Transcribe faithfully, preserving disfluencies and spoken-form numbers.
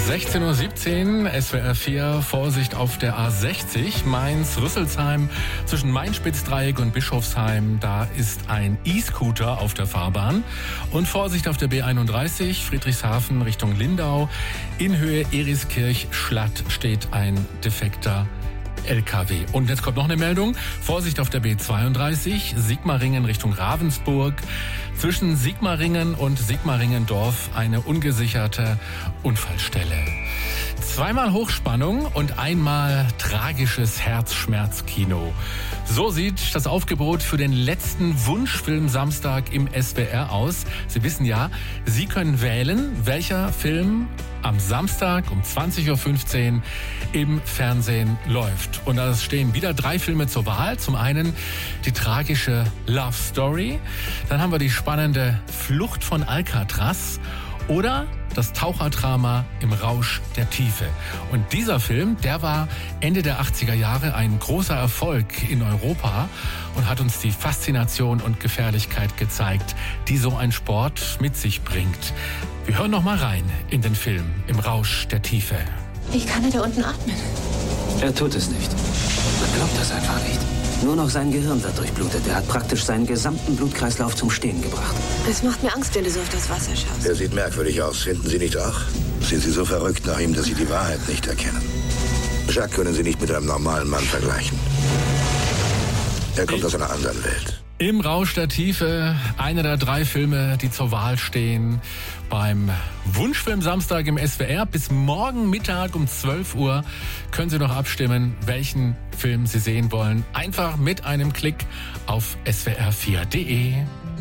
sechzehn Uhr siebzehn, S W R vier, Vorsicht auf der A sechzig, Mainz-Rüsselsheim, zwischen Main-Spitzdreieck und Bischofsheim, da ist ein E-Scooter auf der Fahrbahn. Und Vorsicht auf der B einunddreißig, Friedrichshafen Richtung Lindau, in Höhe Eriskirch-Schlatt steht ein defekter L K W. Und jetzt kommt noch eine Meldung. Vorsicht auf der B zweiunddreißig, Sigmaringen Richtung Ravensburg. Zwischen Sigmaringen und Sigmaringendorf eine ungesicherte Unfallstelle. Zweimal Hochspannung und einmal tragisches Herzschmerzkino. So sieht das Aufgebot für den letzten Wunschfilm Samstag im S W R aus. Sie wissen ja, Sie können wählen, welcher Film am Samstag um zwanzig Uhr fünfzehn im Fernsehen läuft. Und da stehen wieder drei Filme zur Wahl. Zum einen die tragische Love Story, dann haben wir die spannende Flucht von Alcatraz oder das Taucherdrama Im Rausch der Tiefe. Und dieser Film, der war Ende der achtziger Jahre ein großer Erfolg in Europa und hat uns die Faszination und Gefährlichkeit gezeigt, die so ein Sport mit sich bringt. Wir hören noch mal rein in den Film Im Rausch der Tiefe. Wie kann er da unten atmen? Er tut es nicht. Man glaubt das einfach nicht. Nur noch sein Gehirn wird durchblutet. Er hat praktisch seinen gesamten Blutkreislauf zum Stehen gebracht. Es macht mir Angst, wenn du so auf das Wasser schaust. Er sieht merkwürdig aus. Finden Sie nicht auch? Sind Sie so verrückt nach ihm, dass Sie die Wahrheit nicht erkennen? Jacques können Sie nicht mit einem normalen Mann vergleichen. Er kommt aus einer anderen Welt. Im Rausch der Tiefe, einer der drei Filme, die zur Wahl stehen beim Wunschfilm Samstag im S W R. Bis morgen Mittag um zwölf Uhr können Sie noch abstimmen, welchen Film Sie sehen wollen. Einfach mit einem Klick auf S W R vier Punkt de.